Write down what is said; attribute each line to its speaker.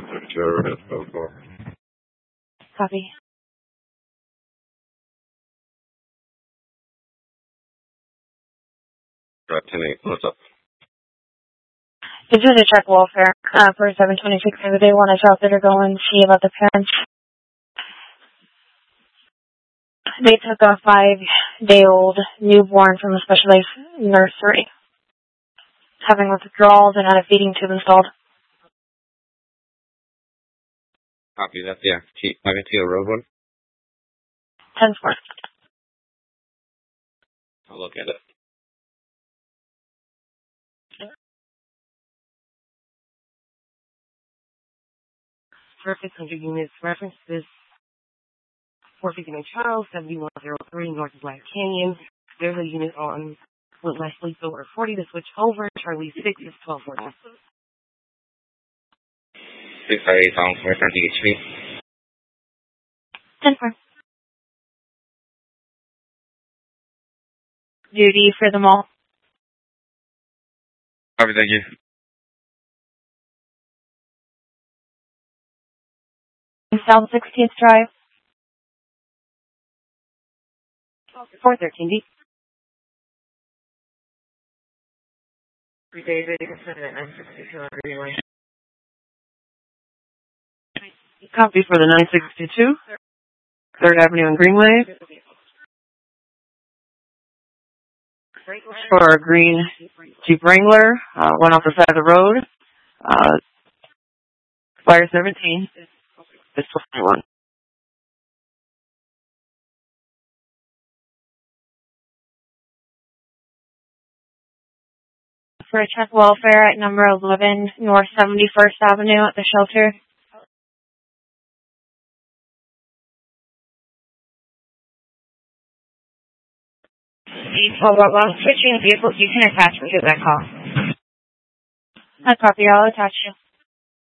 Speaker 1: Copy.
Speaker 2: Right, 10-8. What's up?
Speaker 1: This is a check welfare for 726. They want us out there to go and see about the parents. They took a 5-day-old newborn from a specialized nursery, having withdrawals and had a feeding tube installed.
Speaker 2: Copy that. Yeah. Magneto Road 1.
Speaker 1: 10-4.
Speaker 2: I'll look at it.
Speaker 3: For 600 units, reference this 459 Charles, 7103 North of Black Canyon. There's a unit on Woodlash Lethal over 40 to switch over. Charlie 6 is 1240.
Speaker 2: 658 Town, 430 HP.
Speaker 1: 10-4. Duty for them all.
Speaker 2: Copy, thank you.
Speaker 1: South 16th Drive.
Speaker 3: 413 deep. Copy for the 962. 3rd Avenue and Greenway. For a green Jeep Wrangler, one off the side of the road. Fire 17. It's 21.
Speaker 1: For a check welfare at number 11 North 71st Avenue at the shelter.
Speaker 4: While switching vehicles, you can attach me to that call.
Speaker 1: I copy. I'll attach you.